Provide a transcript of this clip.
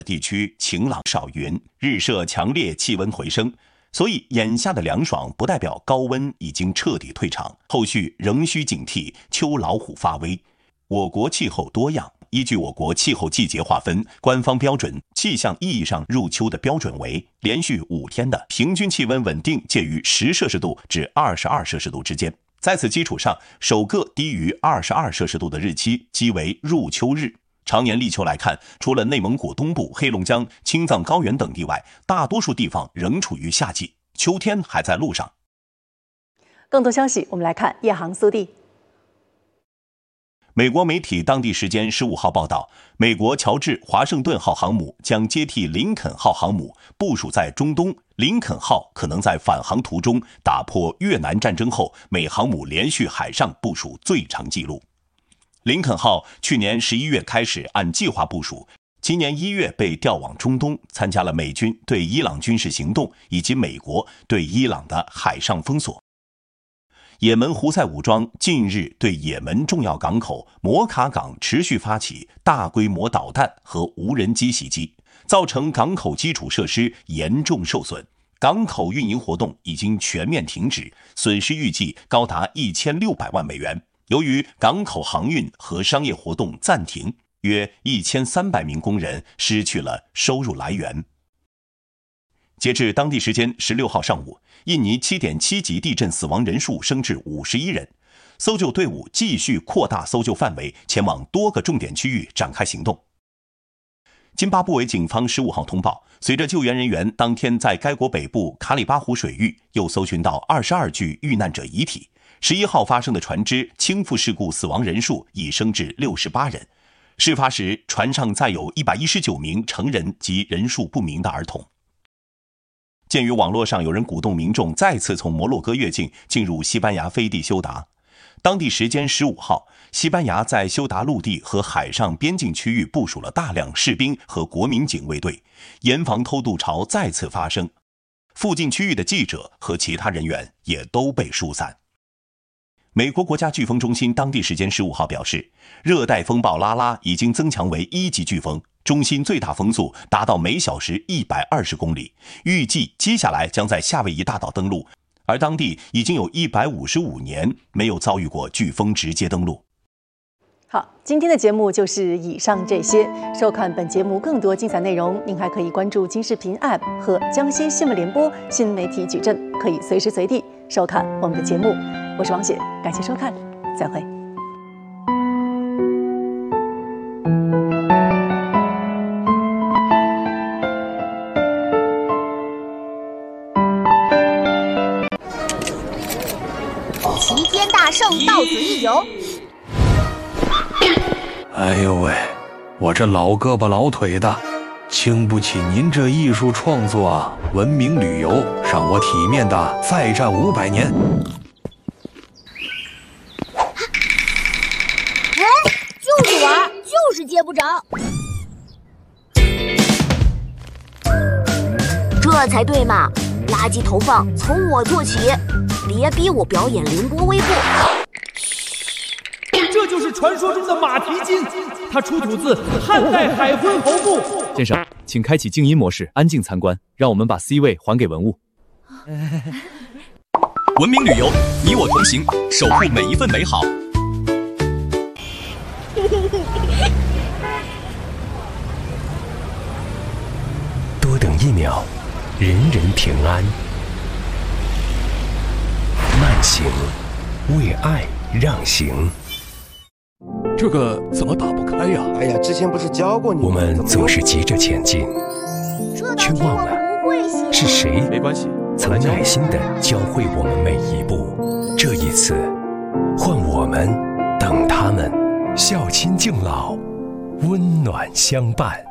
地区晴朗少云，日射强烈，气温回升。所以眼下的凉爽不代表高温已经彻底退场，后续仍需警惕秋老虎发威。我国气候多样，依据我国气候季节划分，官方标准气象意义上入秋的标准为连续5天的平均气温稳定介于10摄氏度至22摄氏度之间。在此基础上，首个低于22摄氏度的日期即为入秋日。常年立秋来看，除了内蒙古东部、黑龙江、青藏高原等地外，大多数地方仍处于夏季，秋天还在路上。 更多消息，我们来看夜航速递。 美国媒体当地时间15号报道，美国乔治华盛顿号航母将接替林肯号航母部署在中东，林肯号可能在返航途中打破越南战争后美航母连续海上部署最长纪录。林肯号去年11月开始按计划部署，今年1月被调往中东，参加了美军对伊朗军事行动以及美国对伊朗的海上封锁。也门胡塞武装近日对也门重要港口摩卡港持续发起大规模导弹和无人机袭击，造成港口基础设施严重受损，港口运营活动已经全面停止，损失预计高达1600万美元。由于港口航运和商业活动暂停，约1300名工人失去了收入来源。截至当地时间16号上午，印尼7.7级地震死亡人数升至51人，搜救队伍继续扩大搜救范围，前往多个重点区域展开行动。津巴布韦警方15号通报，随着救援人员当天在该国北部卡里巴湖水域又搜寻到22具遇难者遗体，11号发生的船只倾覆事故死亡人数已升至68人。事发时，船上载有119名成人及人数不明的儿童。鉴于网络上有人鼓动民众再次从摩洛哥越境进入西班牙飞地休达，当地时间15号，西班牙在休达陆地和海上边境区域部署了大量士兵和国民警卫队，严防偷渡潮再次发生。附近区域的记者和其他人员也都被疏散。美国国家飓风中心当地时间15号表示，热带风暴拉拉已经增强为1级飓风，中心最大风速达到每小时120公里，预计接下来将在夏威夷大岛登陆，而当地已经有155年没有遭遇过飓风直接登陆。 好，今天的节目就是以上这些。收看本节目更多精彩内容，您还可以关注金视频 App 和江西新闻联播新媒体矩阵，可以随时随地收看我们的节目。我是王雪，感谢收看，再会。 齐天大圣到此一游。 哎呦喂，我这老胳膊老腿的，经不起您这艺术创作啊！文明旅游，让我体面的再战500年。 喂，就是玩，就是接不着。这才对嘛！垃圾投放从我做起，别逼我表演凌波微步。 这就是传说中的马蹄金，它出土自汉代海昏侯墓。 先生，请开启静音模式，安静参观，让我们把 C 位还给文物。 文明旅游，你我同行，守护每一份美好。 多等1秒，人人平安。慢行，为爱让行。 这个怎么打不开呀？ 哎呀，之前不是教过你？ 我们总是急着前进，却忘了是谁曾耐心地教会我们每一步。这一次，换我们等他们，孝亲敬老，温暖相伴。